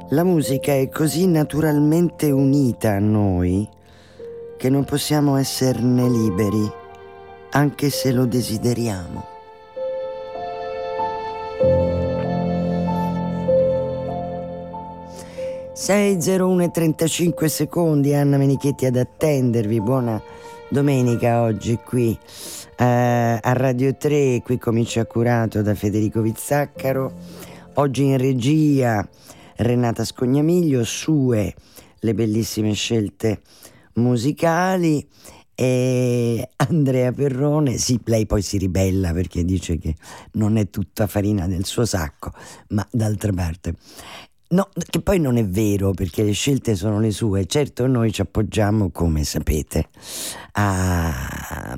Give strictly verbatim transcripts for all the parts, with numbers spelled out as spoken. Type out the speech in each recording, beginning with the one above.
La musica è così naturalmente unita a noi che non possiamo esserne liberi, anche se lo desideriamo. sei e zero uno e trentacinque secondi, Anna Menichetti ad attendervi. Buona domenica oggi qui eh, a Radio tre, qui comincia curato da Federico Vizzaccaro. Oggi in regia Renata Scognamiglio, sue le bellissime scelte musicali, e Andrea Perrone. Sì, lei poi si ribella perché dice che non è tutta farina del suo sacco, ma d'altra parte no, che poi non è vero, perché le scelte sono le sue. Certo, noi ci appoggiamo, come sapete, a,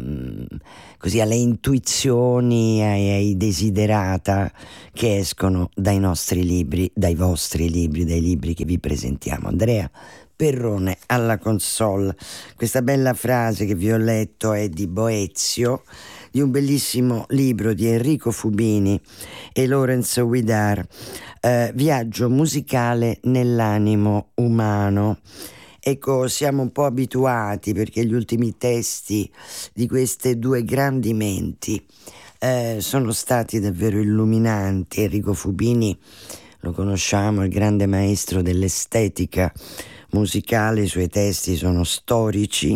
così, alle intuizioni, ai, ai desiderata che escono dai nostri libri, dai vostri libri, dai libri che vi presentiamo. Andrea Perrone alla console. Questa bella frase che vi ho letto è di Boezio, di un bellissimo libro di Enrico Fubini e Laurence Widar, eh, Viaggio musicale nell'animo umano. Ecco, siamo un po' abituati, perché gli ultimi testi di queste due grandi menti eh, sono stati davvero illuminanti. Enrico Fubini lo conosciamo, il grande maestro dell'estetica musicale, i suoi testi sono storici,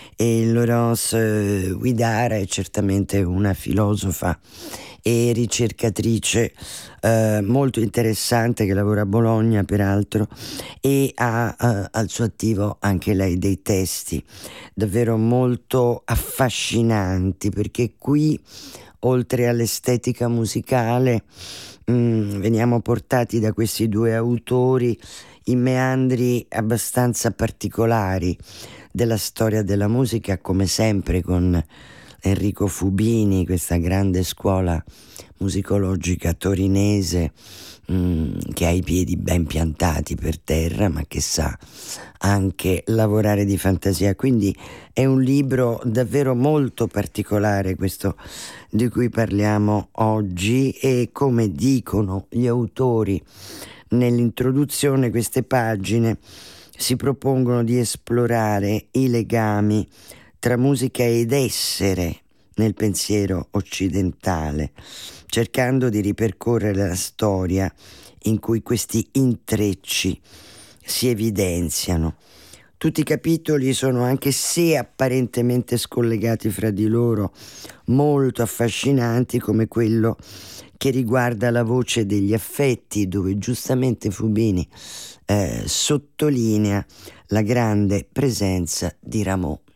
e Laurence Widar è certamente una filosofa e ricercatrice eh, molto interessante, che lavora a Bologna peraltro, e ha eh, al suo attivo anche lei dei testi davvero molto affascinanti, perché qui, oltre all'estetica musicale, mh, veniamo portati da questi due autori in meandri abbastanza particolari della storia della musica, come sempre con Enrico Fubini, questa grande scuola musicologica torinese mh, che ha i piedi ben piantati per terra, ma che sa anche lavorare di fantasia. Quindi è un libro davvero molto particolare questo di cui parliamo oggi, e come dicono gli autori nell'introduzione, queste pagine si propongono di esplorare i legami tra musica ed essere nel pensiero occidentale, cercando di ripercorrere la storia in cui questi intrecci si evidenziano. Tutti i capitoli sono, anche se apparentemente scollegati fra di loro, molto affascinanti, come quello che riguarda la voce degli affetti, dove giustamente Fubini eh, sottolinea la grande presenza di Rameau.